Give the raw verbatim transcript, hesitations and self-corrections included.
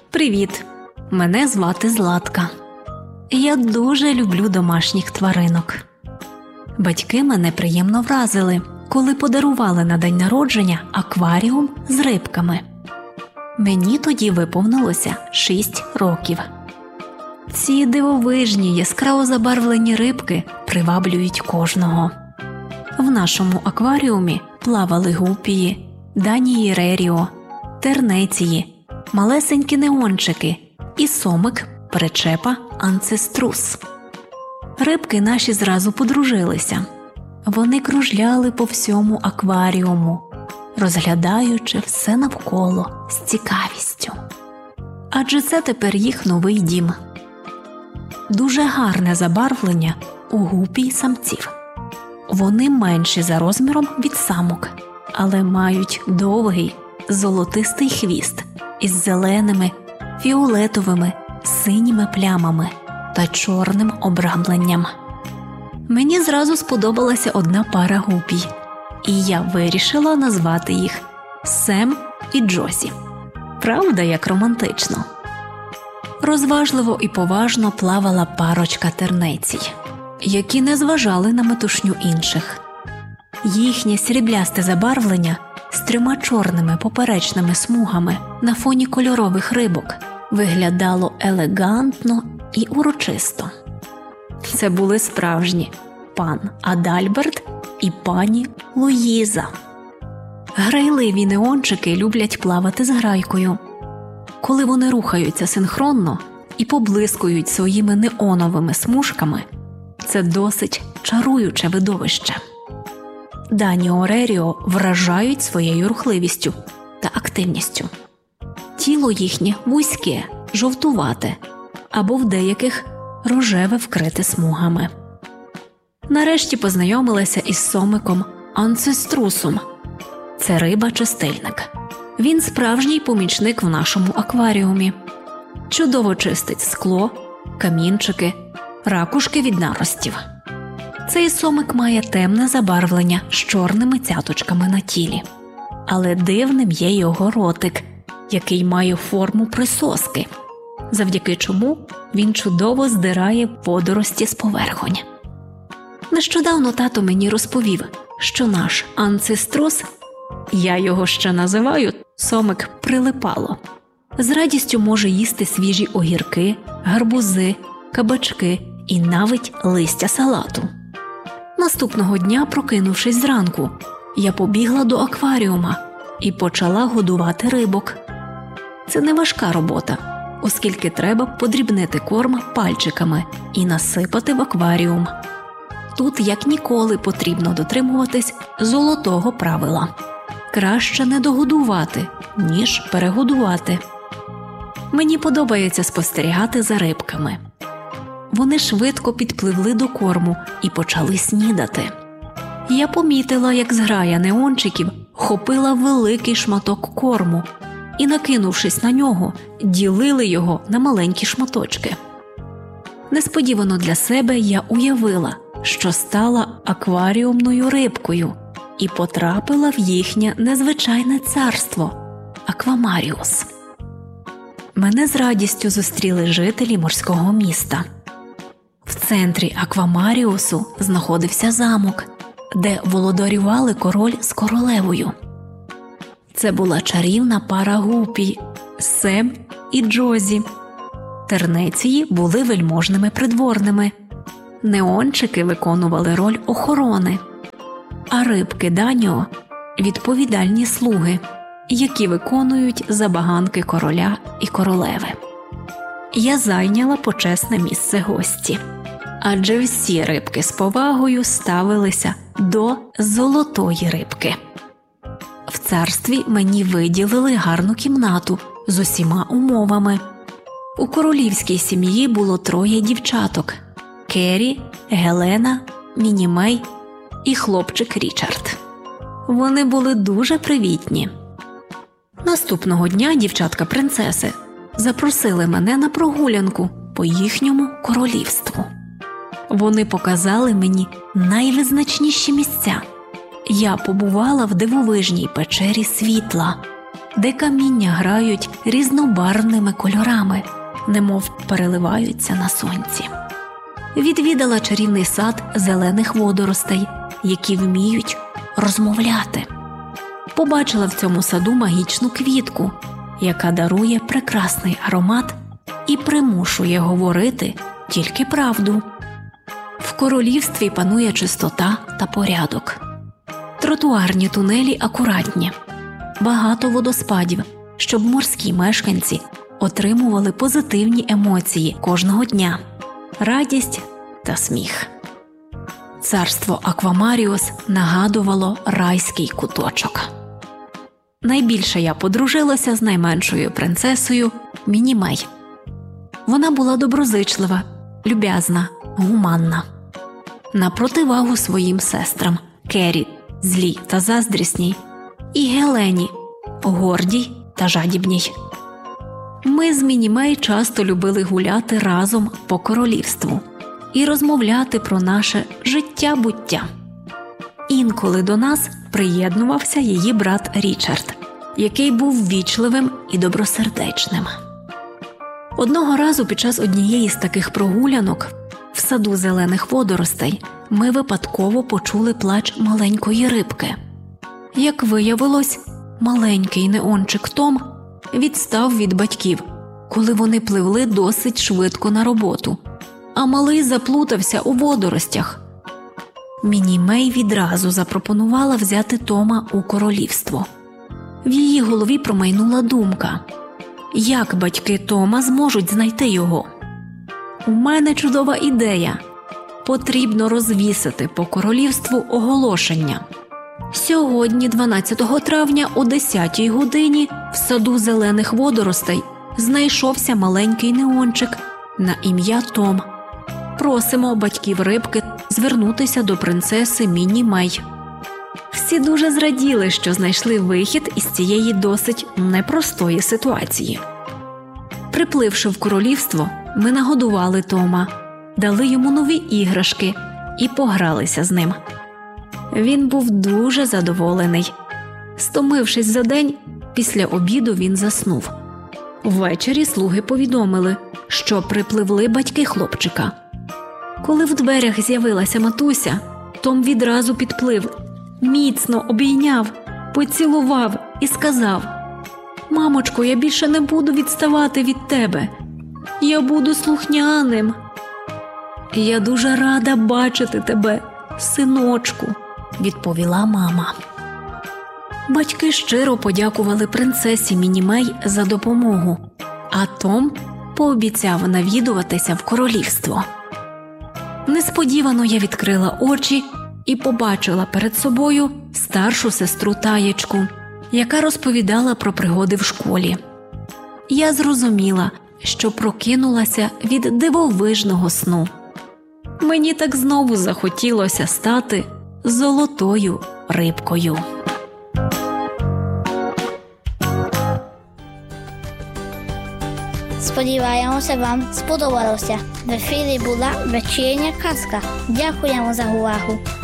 Привіт! Мене звати Златка. Я дуже люблю домашніх тваринок. Батьки мене приємно вразили, коли подарували на день народження акваріум з рибками. Мені тоді виповнилося шість років. Ці дивовижні, яскраво забарвлені рибки приваблюють кожного. В нашому акваріумі плавали гупії, данії реріо, тернеції, малесенькі неончики і сомик причепа анцеструс. Рибки наші зразу подружилися. Вони кружляли по всьому акваріуму, розглядаючи все навколо з цікавістю. Адже це тепер їх новий дім. Дуже гарне забарвлення у гупій самців. Вони менші за розміром від самок, але мають довгий, золотистий хвіст із зеленими, фіолетовими, синіми плямами та чорним обрамленням. Мені зразу сподобалася одна пара гупій, і я вирішила назвати їх Сем і Джосі. Правда, як романтично? Розважливо і поважно плавала парочка тернецій, які не зважали на метушню інших. Їхнє сріблясте забарвлення з трьома чорними поперечними смугами на фоні кольорових рибок виглядало елегантно і урочисто. Це були справжні пан Адальберт і пані Луїза. Грайливі неончики люблять плавати з грайкою. Коли вони рухаються синхронно і поблискують своїми неоновими смужками, це досить чаруюче видовище. Даніо реріо вражають своєю рухливістю та активністю. Тіло їхнє вузьке, жовтувате, або в деяких рожеве вкрите смугами. Нарешті познайомилася із сомиком анцеструсом. Це риба-чистильник. Він справжній помічник в нашому акваріумі. Чудово чистить скло, камінчики, ракушки від наростів. Цей сомик має темне забарвлення з чорними цяточками на тілі. Але дивним є його ротик, який має форму присоски, завдяки чому він чудово здирає водорості з поверхонь. Нещодавно тато мені розповів, що наш анцеструс, я його ще називаю сомик прилипало, з радістю може їсти свіжі огірки, гарбузи, кабачки і навіть листя салату. Наступного дня, прокинувшись зранку, я побігла до акваріума і почала годувати рибок. Це не важка робота, оскільки треба подрібнити корм пальчиками і насипати в акваріум. Тут як ніколи потрібно дотримуватись золотого правила. Краще не догодувати, ніж перегодувати. Мені подобається спостерігати за рибками. Вони швидко підпливли до корму і почали снідати. Я помітила, як зграя неончиків хопила великий шматок корму і, накинувшись на нього, ділили його на маленькі шматочки. Несподівано для себе я уявила, що стала акваріумною рибкою і потрапила в їхнє незвичайне царство – Аквамаріус. Мене з радістю зустріли жителі морського міста. В центрі Аквамаріусу знаходився замок, де володарювали король з королевою. Це була чарівна пара гупій – Сем і Джозі. Тернеції були вельможними придворними. Неончики виконували роль охорони. А рибки Даніо – відповідальні слуги, які виконують забаганки короля і королеви. Я зайняла почесне місце гості, адже всі рибки з повагою ставилися до золотої рибки. В царстві мені виділили гарну кімнату з усіма умовами. У королівській сім'ї було троє дівчаток – Керрі, Гелена, Мінімей і хлопчик Річард. Вони були дуже привітні. Наступного дня дівчатка-принцеси запросили мене на прогулянку по їхньому королівству. Вони показали мені найвизначніші місця. Я побувала в дивовижній печері світла, де каміння грають різнобарвними кольорами, немов переливаються на сонці. Відвідала чарівний сад зелених водоростей, які вміють розмовляти. Побачила в цьому саду магічну квітку, яка дарує прекрасний аромат і примушує говорити тільки правду. В королівстві панує чистота та порядок. Тротуарні тунелі акуратні. Багато водоспадів, щоб морські мешканці отримували позитивні емоції кожного дня. Радість та сміх. Царство Аквамаріус нагадувало райський куточок. Найбільше я подружилася з найменшою принцесою Міні Мей. Вона була доброзичлива, люб'язна, гуманна. На противагу своїм сестрам Кері, злій та заздрісній, і Гелені, гордій та жадібній. Ми з Міні Мей часто любили гуляти разом по королівству і розмовляти про наше життя-буття. Інколи до нас приєднувався її брат Річард, який був ввічливим і добросердечним. Одного разу під час однієї з таких прогулянок в саду зелених водоростей ми випадково почули плач маленької рибки. Як виявилось, маленький неончик Том відстав від батьків, коли вони пливли досить швидко на роботу, а малий заплутався у водоростях. Міні Мей відразу запропонувала взяти Тома у королівство. В її голові промайнула думка: як батьки Тома зможуть знайти його? У мене чудова ідея. Потрібно розвісити по королівству оголошення. Сьогодні, дванадцятого травня, о десятій годині, в саду зелених водоростей знайшовся маленький неончик на ім'я Том. Просимо батьків рибки звернутися до принцеси Міні Мей. Всі дуже зраділи, що знайшли вихід із цієї досить непростої ситуації. Припливши в королівство, ми нагодували Тома, дали йому нові іграшки і погралися з ним. Він був дуже задоволений. Стомившись за день, після обіду він заснув. Ввечері слуги повідомили, що припливли батьки хлопчика. Коли в дверях з'явилася матуся, Том відразу підплив, міцно обійняв, поцілував і сказав: «Мамочко, я більше не буду відставати від тебе. Я буду слухняним». «Я дуже рада бачити тебе, синочку», – відповіла мама. Батьки щиро подякували принцесі Міні Мей за допомогу, а Том пообіцяв навідуватися в королівство. Несподівано я відкрила очі і побачила перед собою старшу сестру Таєчку, яка розповідала про пригоди в школі. Я зрозуміла, що прокинулася від дивовижного сну. Мені так знову захотілося стати золотою рибкою. Сподіваємося, вам сподобалося. В ефірі була вечірня казка. Дякуємо за увагу.